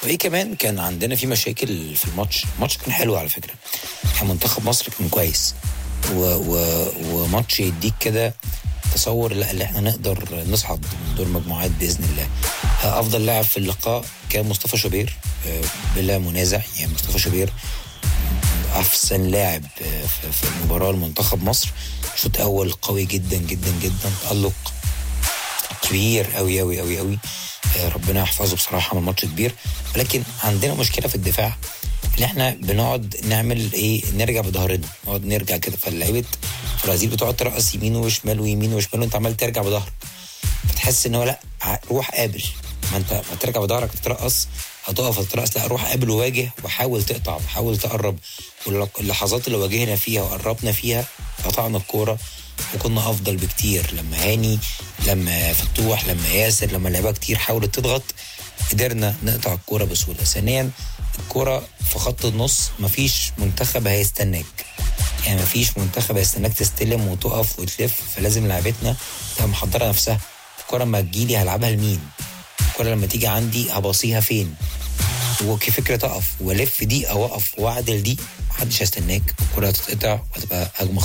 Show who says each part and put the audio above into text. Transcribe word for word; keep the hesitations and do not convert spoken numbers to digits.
Speaker 1: وايه كمان كان عندنا في مشاكل في الماتش. الماتش كان حلو على فكره، كان منتخب مصر كان كويس و... و... وماتش يديك كده تصور لا اللي احنا نقدر نصعد من دور مجموعات باذن الله. افضل لاعب في اللقاء كان مصطفى شوبير بلا منازع، يعني مصطفى شوبير احسن لاعب في المباراه لمنتخب مصر. شوط اول قوي جدا جدا جدا، تألق كبير قوي قوي قوي قوي، ربنا يحفظه بصراحه، من ماتش كبير. ولكن عندنا مشكله في الدفاع اللي احنا بنقعد نعمل ايه، نرجع بظهرنا، نقعد نرجع كده. فاللعيبه البرازيل بتقعد ترقص يمين وشمال ويمين وشمال وانت عمال ترجع بظهرك، فتحس ان هو لا روح قابل، ما انت ما ترجع بظهرك تترقص هتقف تترقص، لا روح قابل وواجه وحاول تقطع وحاول تقرب. واللحظات اللي واجهنا فيها وقربنا فيها قطعنا الكوره وكنا افضل بكتير. لما هاني، لما فتوح، لما ياسر، لما لعيبه كتير حاولت تضغط قدرنا نقطع الكوره بسهوله. ثانيا الكوره في خط النص مفيش منتخب هيستناك، يعني مفيش منتخب هيستناك تستلم وتقف وتلف، فلازم لعبتنا تبقى محضره نفسها. الكوره لما تجيلي هلعبها لمين؟ الكوره لما تيجي عندي هباصيها فين؟ وكيف فكره اقف والف دي او اقف واعدل دي، محدش هيستناك، الكوره هتتقطع وهتبقى هجمه